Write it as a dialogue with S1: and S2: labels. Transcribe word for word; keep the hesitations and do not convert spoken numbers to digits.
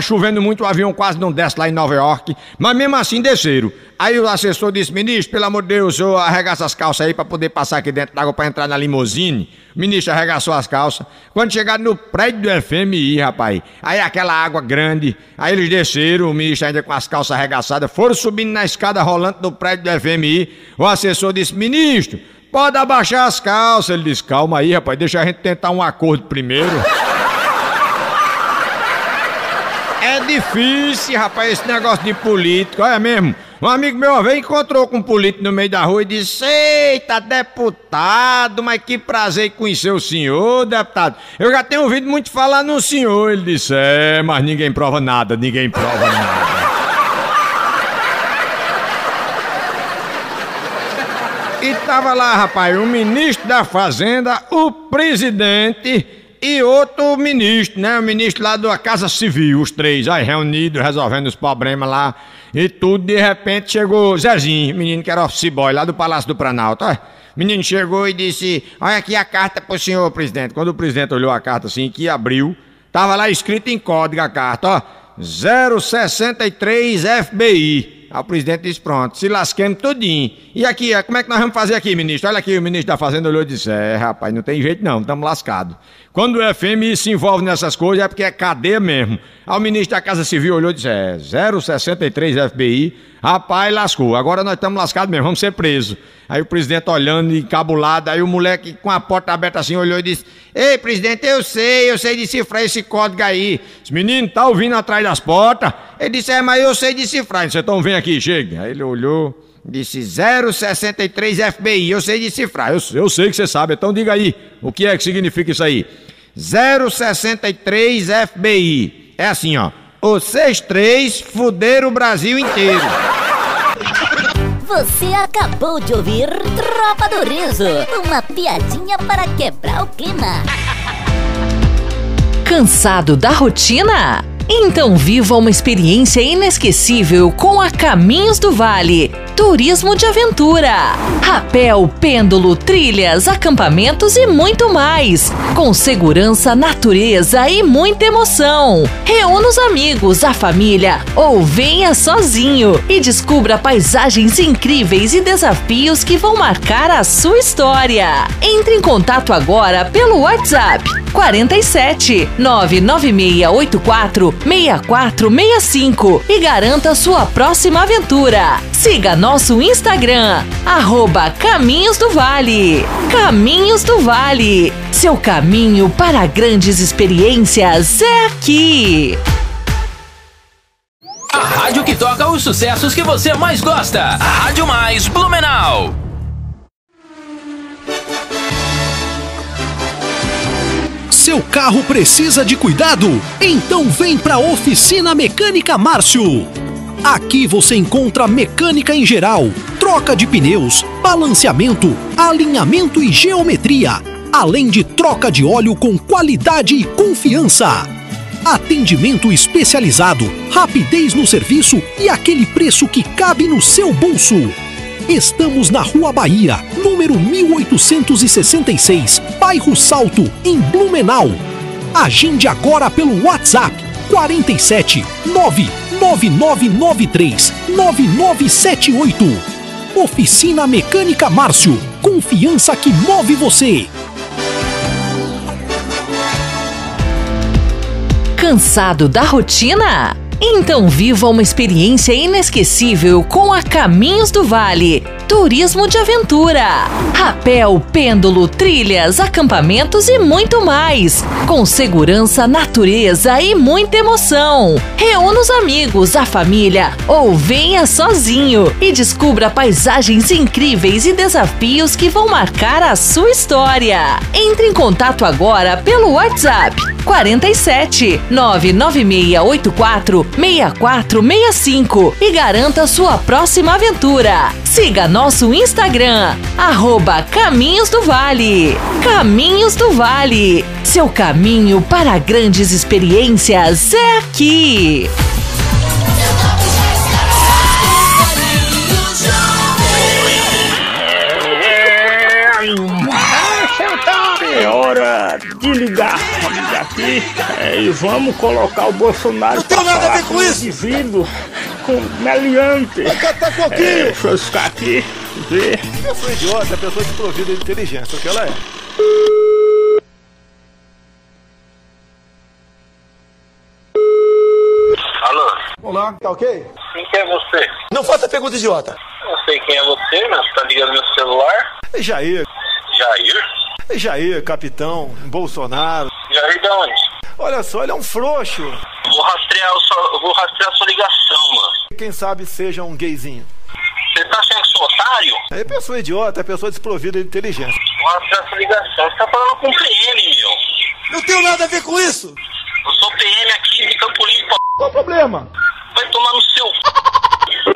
S1: chovendo muito, o avião quase não desce lá em Nova York, mas mesmo assim desceram. Aí o assessor disse: ministro, pelo amor de Deus, o senhor arregaça as calças aí pra poder passar aqui dentro d'água pra entrar na limusine. O ministro arregaçou as calças. Quando chegaram no prédio do F M I, rapaz, aí aquela água grande, aí eles desceram, o ministro ainda com as calças arregaçadas, foram subindo na escada rolante do prédio do F M I. O assessor disse: ministro, pode abaixar as calças. Ele disse: calma aí, rapaz, deixa a gente tentar um acordo primeiro. É difícil, rapaz, esse negócio de político, olha mesmo. Um amigo meu uma vez encontrou com um político no meio da rua e disse: eita, deputado, mas que prazer conhecer o senhor, deputado. Eu já tenho ouvido muito falar no senhor. Ele disse: é, mas ninguém prova nada, ninguém prova nada. E tava lá, rapaz, o ministro da Fazenda, o presidente e outro ministro, né? O ministro lá da Casa Civil, os três, aí reunidos, resolvendo os problemas lá e tudo. De repente chegou Zezinho, menino que era office boy lá do Palácio do Planalto. Ó. O menino chegou e disse: olha aqui a carta pro senhor presidente. Quando o presidente olhou a carta assim, que abriu, tava lá escrito em código a carta, ó, zero sessenta e três F B I. Aí o presidente disse: pronto, se lasquemos tudinho. E aqui, como é que nós vamos fazer aqui, ministro? Olha aqui, o ministro da Fazenda olhou e disse: é, rapaz, não tem jeito não, estamos lascados. Quando o F M I se envolve nessas coisas é porque é cadeia mesmo. Aí o ministro da Casa Civil olhou e disse: é, zero sessenta e três F B I, rapaz, lascou, agora nós estamos lascados mesmo, vamos ser presos. Aí o presidente olhando, encabulado, aí o moleque com a porta aberta assim olhou e disse: ei, presidente, eu sei, eu sei decifrar esse código aí. Esse menino tá ouvindo atrás das portas. Ele disse: é, mas eu sei decifrar. Então, então vem aqui, chega. Aí ele olhou, disse: zero sessenta e três F B I, eu sei decifrar. Eu, eu sei que você sabe, então diga aí, o que é que significa isso aí? zero sessenta e três F B I. É assim, ó, vocês três fuderam o Brasil inteiro.
S2: Você acabou de ouvir Tropa do Riso, uma piadinha para quebrar o clima.
S3: Cansado da rotina? Então viva uma experiência inesquecível com a Caminhos do Vale. Turismo de aventura. Rapel, pêndulo, trilhas, acampamentos e muito mais. Com segurança, natureza e muita emoção. Reúna os amigos, a família ou venha sozinho e descubra paisagens incríveis e desafios que vão marcar a sua história. Entre em contato agora pelo WhatsApp quarenta e sete, nove nove seis oito quatro, seis quatro seis cinco e garanta sua próxima aventura. Siga nosso Instagram, arroba Caminhos do Vale. Caminhos do Vale, seu caminho para grandes experiências é aqui.
S4: A rádio que toca os sucessos que você mais gosta. A Rádio Mais Blumenau.
S5: Seu carro precisa de cuidado? Então vem para a Oficina Mecânica Márcio. Aqui você encontra mecânica em geral, troca de pneus, balanceamento, alinhamento e geometria, além de troca de óleo com qualidade e confiança. Atendimento especializado, rapidez no serviço e aquele preço que cabe no seu bolso. Estamos na Rua Bahia, número mil oitocentos e sessenta e seis, bairro Salto, em Blumenau. Agende agora pelo WhatsApp quarenta e sete, nove nove nove nove três, nove nove sete oito. Oficina Mecânica Márcio, confiança que move você.
S3: Cansado da rotina? Então viva uma experiência inesquecível com a Caminhos do Vale. Turismo de aventura. Rapel, pêndulo, trilhas, acampamentos e muito mais. Com segurança, natureza e muita emoção. Reúna os amigos, a família ou venha sozinho e descubra paisagens incríveis e desafios que vão marcar a sua história. Entre em contato agora pelo WhatsApp quarenta e sete, nove nove seis oito quatro, seis quatro seis cinco e garanta sua próxima aventura. Siga nosso Instagram, arroba Caminhos do Vale. Caminhos do Vale, seu caminho para grandes experiências é aqui.
S6: É hora de ligar, vamos ligar aqui. aqui é, e vamos colocar o Bolsonaro.
S7: Não tem nada a ver com isso!
S6: Indivíduo, com meliante.
S7: Vai catar coquinho!
S6: É, deixa eu ficar aqui, ver.
S7: Pessoa idiota, pessoa desprovida de inteligência, o que ela é.
S8: Alô?
S7: Olá, tá ok?
S8: Quem que é você?
S7: Não faça pergunta idiota.
S8: Não sei quem é você, mas tá ligando meu celular.
S7: É Jair.
S8: Jair?
S7: É Jair, capitão, Bolsonaro.
S8: Jair de onde?
S7: Olha só, ele é um frouxo.
S8: Vou rastrear, o sua, vou rastrear a sua ligação, mano.
S7: Quem sabe seja um gayzinho.
S8: Você tá achando que sou otário?
S7: É pessoa idiota, é pessoa desprovida de inteligência.
S8: Vou rastrear a sua ligação. Você tá falando com P M, meu.
S7: Não tenho nada a ver com isso.
S8: Eu sou P M aqui de Campo Limpo.
S7: Qual o problema?
S8: Vai tomar no